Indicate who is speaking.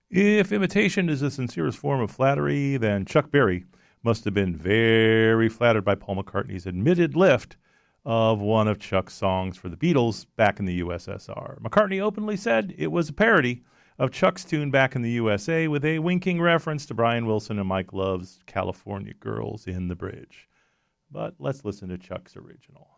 Speaker 1: If imitation is the sincerest form of flattery, then Chuck Berry must have been very flattered by Paul McCartney's admitted lift of one of Chuck's songs for the Beatles back in the USSR. McCartney openly said it was a parody of Chuck's tune back in the USA with a winking reference to Brian Wilson and Mike Love's California Girls in the Bridge. But let's listen to Chuck's original.